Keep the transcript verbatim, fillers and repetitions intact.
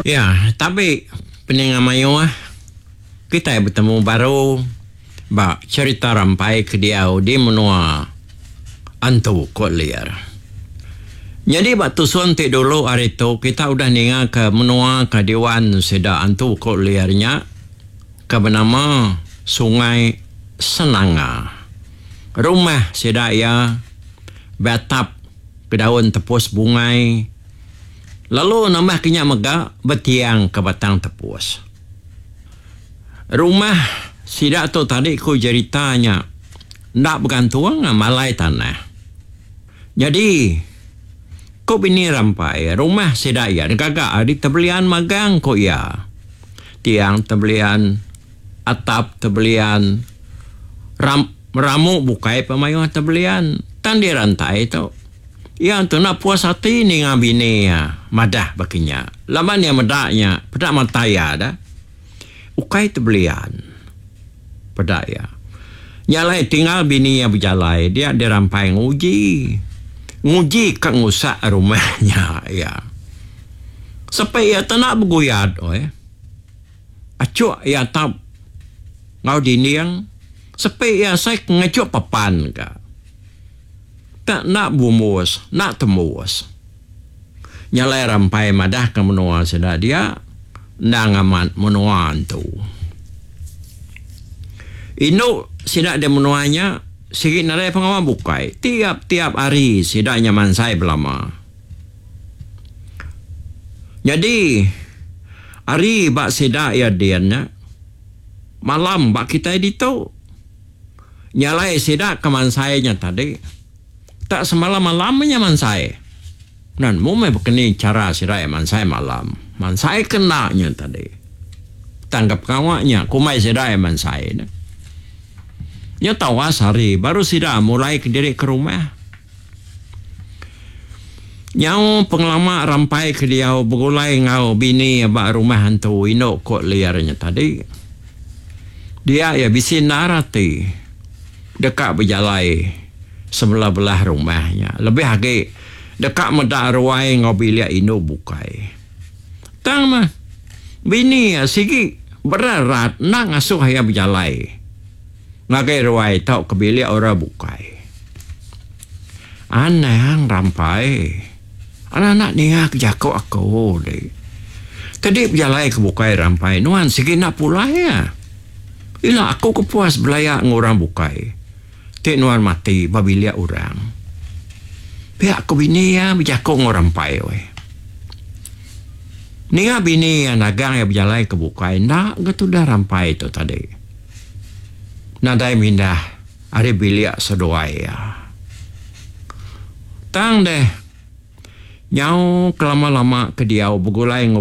Ya, tapi peningan mayu ah, kita bertemu baru, ba cerita rampai ke dia di menua antu kot liar. Jadi waktu suanti dulu hari itu kita udah ninga ke menua ke Dewan Seda antu kot liarnya ke bernama Sungai Senanga. Rumah sedaya batap ke daun tepus bungai. Lalu nama kenya mega betiang ke batang tepus. Rumah sidak tu tadi ku ceritanya ndak bergantung malai tanah. Jadi ko bini rampai rumah sidak ya gagak di tebelian magang ko ya. Tiang tebelian, atap tebelian, ram, ramu bukai pemayu tebelian, tandi rantai tu. Ya tu nak puas hati ni ngabini ya madah bakinya. Laman yang medaknya pedak mataya dah. Ukai tebelian. Pedak ya. Nyalai tinggal bini yang berjalai dia dirampai nguji. Nguji ke ngusak rumahnya ya. Sampai ia tak nak berguyad oh ya. Acuk ia tak ngau diniang. Sampai ia saya ngecuk papan ka. Tak nak bumus, nak temus. Nyalai rampai madah ke menua sedak dia, nangaman menua tu. Ino sedak dia menuanya, sikit narai pengawal bukai. Tiap-tiap hari sedaknya mansai belama. Jadi, hari bak sedak ya diannya, malam bak kita itu, nyalai sedak ke mansainya tadi. Tak semalam malamnya mansai. Dan mu mai berkeni cara sirai mansai malam. Mansai kenanya tadi. Tanggap kawaknya kumai sirai mansai. Nya tawas hari baru sida mulai ke diri ke rumah. Nyau pengelama rampai ke dia bergulai ngau bini abak rumah hantu ino kot liarnya tadi. Dia ya bisi narati dekat berjalai sebelah-belah rumahnya. Lebih lagi dekat medak ruai ngobilia ino bukai. Tang mah bini ya sigi berat nak ngasuh ya berjalai. Ngagai ruai tau kebilia orang bukai. Aneh yang rampai. Anak-anak ni ngak jakok aku deh. Tadi berjalai ke bukai rampai. Nuan sigi nak pula ya. Ila aku kepuas belayak ngorang bukai. Tik nuan mati babilia orang. Pihak ko bini ya berjakong orang pai we. Ninga bini yang nagang ya berjalai ke bukai. Nak gitu dah rampai tu tadi. Nadai mindah ada bilia sedoai ya. Tang deh. Nyau kelama-lama ke dia bergulai